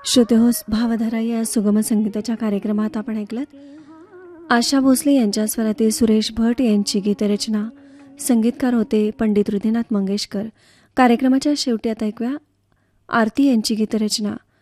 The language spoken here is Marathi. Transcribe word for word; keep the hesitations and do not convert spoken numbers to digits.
श्रोते हो, भावधारा या सुगम संगीताच्या कार्यक्रमात आपण ऐकलत आशा भोसले यांच्या स्वरातील सुरेश भट यांची गीतरचना. संगीतकार होते पंडित हृदयनाथ मंगेशकर. कार्यक्रमाच्या शेवटी आता ऐकूया आरती यांची गीतरचना.